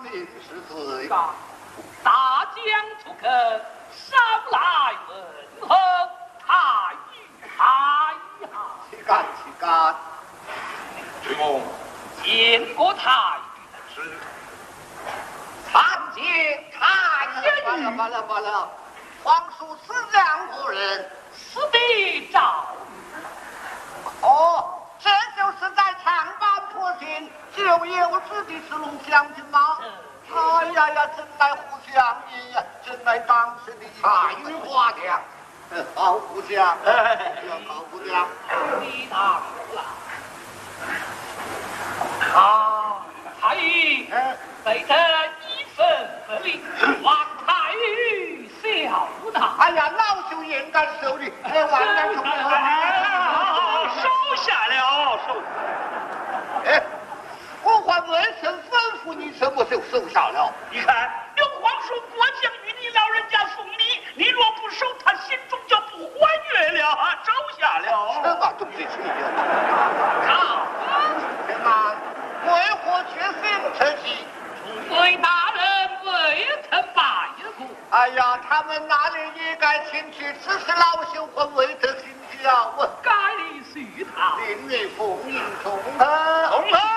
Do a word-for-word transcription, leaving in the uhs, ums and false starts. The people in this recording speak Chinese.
请是罪。 大将出客，少来问候，太太好。 岂敢岂敢！ 追梦， 见过太是参见太爷。罢了罢了罢了，皇叔是两个人。 是的，赵。 哦，这就是在长坂坡县就有子的是龙将军吗？哎呀呀，真乃胡相爷呀，真乃当时的大雨花将。好胡将，好胡将。 你到了。啊，太医，备得一份合理，望太医小纳。 哎呀，老朽焉敢受理？哎，万难受了。 收下了，收。 哎，我还未曾吩咐你什么就收下了。 你看，有皇叔过江与你老人家送礼，你若不收，他心中就不欢悦了啊！收下了。 什么东西去了？ 好， 什么？为何却行这计？ 为大人未曾拜过。 哎呀，他们那里也该请去，只是老朽还未得请教。我该须他。 令你奉迎重恩。 同恩。